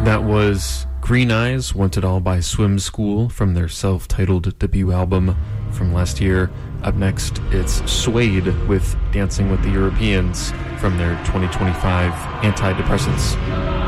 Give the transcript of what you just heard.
That was Green Eyes, Want It All by Swim School from their self-titled debut album from last year. Up next, it's Suede with Dancing with the Europeans from their 2025 Antidepressants.